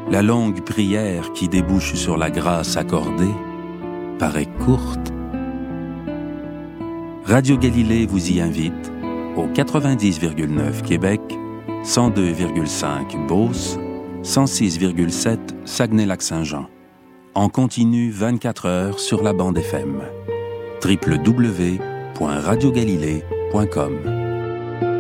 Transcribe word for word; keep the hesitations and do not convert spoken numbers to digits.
la longue prière qui débouche sur la grâce accordée paraît courte. Radio Galilée vous y invite au quatre-vingt-dix virgule neuf Québec, cent deux virgule cinq Beauce, cent six virgule sept Saguenay-Lac-Saint-Jean. En continu vingt-quatre heures sur la bande F M. w w w point radio galilée point com